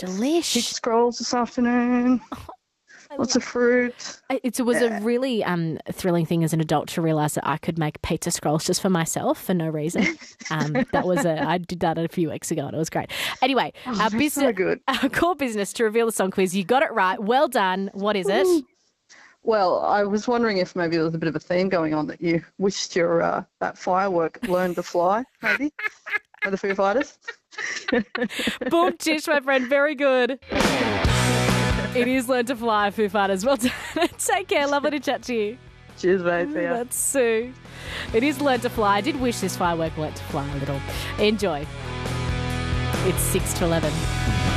Delish. Kick scrolls this afternoon. Lots of fruit. It was a really thrilling thing as an adult to realise that I could make pizza scrolls just for myself for no reason. I did that a few weeks ago and it was great. Anyway, our core business to reveal the song quiz. You got it right. Well done. What is it? Well, I was wondering if maybe there was a bit of a theme going on that you wished your that firework learned to fly, maybe, with the Foo Fighters. Boom, Tish, my friend. Very good. It is Learn to Fly, Foo Fighters. Well done. Take care. Lovely to chat to you. Cheers, mate. See ya. That's Sue. It is Learn to Fly. I did wish this firework learnt to fly a little. Enjoy. It's 6 to 11.